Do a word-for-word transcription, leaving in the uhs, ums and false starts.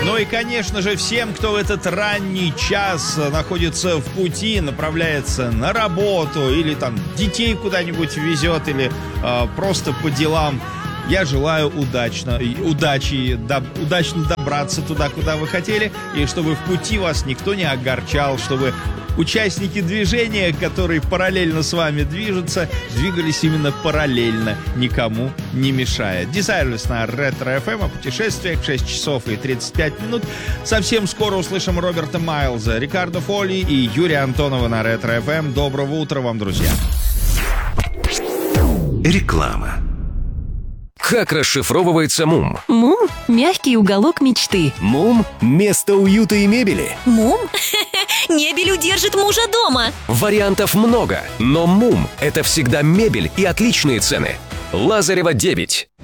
Ну и, конечно же, всем, кто в этот ранний час находится в пути, направляется на работу или там детей куда-нибудь везет, или э, просто по делам, я желаю удачно, удачи, доб, удачно добраться туда, куда вы хотели, и чтобы в пути вас никто не огорчал, чтобы участники движения, которые параллельно с вами движутся, двигались именно параллельно, никому не мешая. Desireless на Ретро эф эм, о путешествиях, шесть часов и тридцать пять минут. Совсем скоро услышим Роберта Майлза, Рикардо Фолли и Юрия Антонова на Ретро эф эм. Доброго утра вам, друзья. Реклама. Как расшифровывается МУМ? МУМ – мягкий уголок мечты. МУМ – место уюта и мебели. МУМ? Мебель удержит мужа дома. Вариантов много, но МУМ – это всегда мебель и отличные цены. Лазарева, девять.